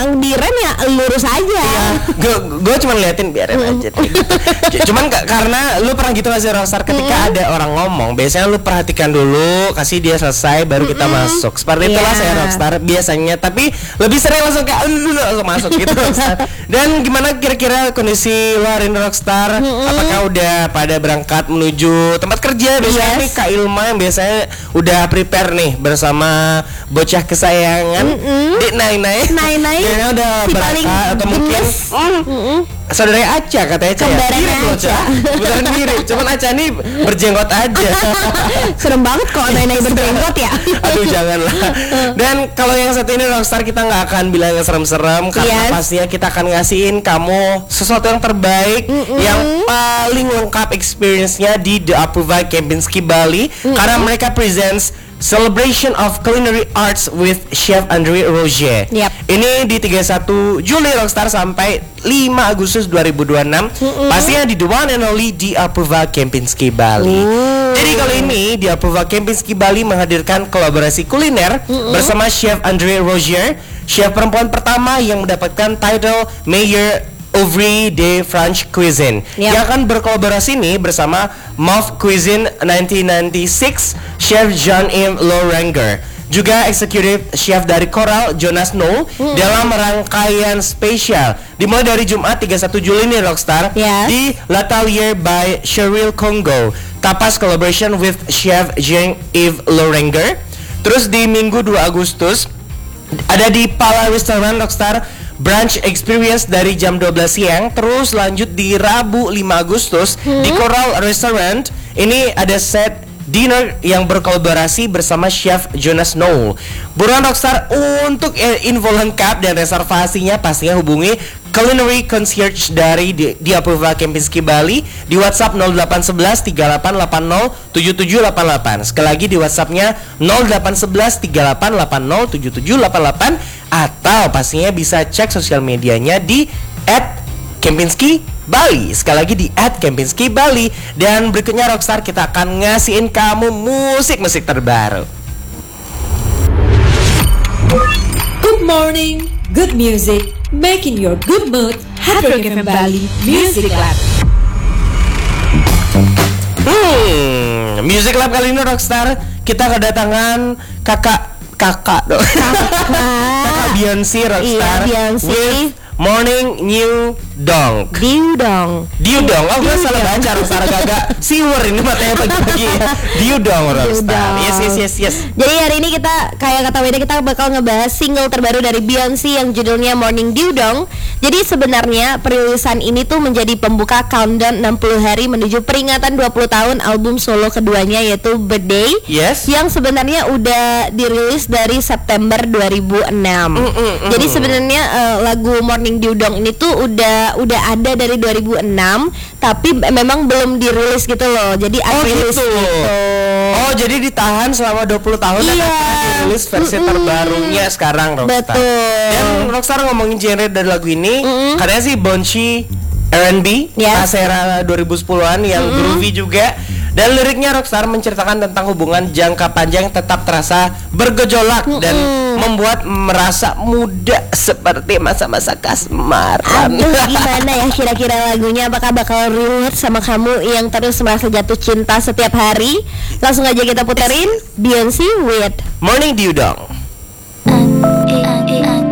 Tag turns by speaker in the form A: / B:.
A: yang direm ya lurus aja.
B: Gue cuma liatin biarin aja deh, gitu. Cuman karena lu pernah gitu gak sih Rockstar, ketika ada orang ngomong biasanya lu perhatikan dulu, kasih dia selesai baru kita masuk. Seperti itulah saya Rockstar biasanya, tapi lebih sering langsung kayak langsung masuk gitu Rockstar. Dan gimana kira-kira kondisi lu hari ini Rockstar? Apakah udah pada berangkat menuju tempat kerja? Biasanya nih Kak Ilma yang biasanya udah prepare nih bersama bocah kesayangan Dik Nai kayaknya udah
A: si
B: berangkat atau mungkin saudara Aca katanya Aca ya? Mirip loh Aca, beneran mirip, cuman Aca ini berjenggot aja.
A: Serem banget kok Nai berjenggot ya.
B: Aduh janganlah. Dan kalau yang satu ini Rockstar kita nggak akan bilang yang serem-serem, karena pastinya kita akan ngasihin kamu sesuatu yang terbaik, yang paling lengkap experience-nya di The Apuva Kempinski Bali, karena mereka presents Celebration of Culinary Arts with Chef Andre Roger. Ini di 31 Juli Rockstar sampai 5 Agustus 2026. Pastinya di the one and only di Apuva Kempinski Bali. Jadi kali ini di Apuva Kempinski Bali menghadirkan kolaborasi kuliner bersama Chef Andre Roger, chef perempuan pertama yang mendapatkan title Mayor Ouvrier de French Cuisine, yang akan berkolaborasi nih bersama Mauve Cuisine 1996 Chef Jean-Yves Lorenger, juga Executive Chef dari Coral Jonas No, dalam rangkaian spesial dimulai dari Jumat 31 Juli nih Rockstar di L'Atelier by Cheryl Congo, tapas collaboration with Chef Jean-Yves Lorenger. Terus di Minggu 2 Agustus ada di Pala Restaurant Rockstar brunch experience dari jam 12 siang. Terus lanjut di Rabu 5 Agustus di Coral Restaurant. Ini ada set dinner yang berkolaborasi bersama Chef Jonas Noel. Buruan Rockstar untuk info lengkap dan reservasinya pastinya hubungi Culinary Concierge dari di Apuva Kempinski Bali di WhatsApp 0811 3880 7788. Sekali lagi di WhatsAppnya 0811 3880 7788, atau pastinya bisa cek sosial medianya di @Kempinski Bali. Sekali lagi di @Kempinski Bali. Dan berikutnya Rockstar kita akan ngasihin kamu musik-musik terbaru.
C: Good morning, good music, making your good mood. Hard Rock FM Bali Music Lab.
B: Music Lab kali ini Rockstar kita kedatangan kakak Beyonce Rockstar with Morning New Dong.
A: Diudong.
B: Oh gue salah baca Rockstar, agak siwer ini matanya pagi-pagi ya. Diudong Rockstar. Yes.
A: Jadi hari ini kita kayak kata Weda, kita bakal ngebahas single terbaru dari Beyonce yang judulnya Morning Diudong. Jadi sebenarnya perilisan ini tuh menjadi pembuka countdown 60 hari menuju peringatan 20 tahun album solo keduanya, yaitu Birthday. Yang sebenarnya udah dirilis dari September 2006. Jadi sebenarnya lagu Morning Diudong ini tuh udah ada dari 2006, tapi memang belum dirilis gitu loh. Jadi unrilis gitu.
B: Oh, jadi ditahan selama 20 tahun dan dirilis versi terbarunya sekarang Rockstar.
A: Betul.
B: Dan Rockstar ngomongin genre dari lagu ini, katanya sih bouncy R&B, era 2010-an yang groovy juga. Dan liriknya Rockstar menceritakan tentang hubungan jangka panjang tetap terasa bergejolak dan membuat merasa muda seperti masa-masa kasmaran.
A: Aduh, gimana ya kira-kira lagunya? Apakah bakal relate sama kamu yang terus merasa jatuh cinta setiap hari? Langsung aja kita puterin Beyonce with
B: Morning Diudong.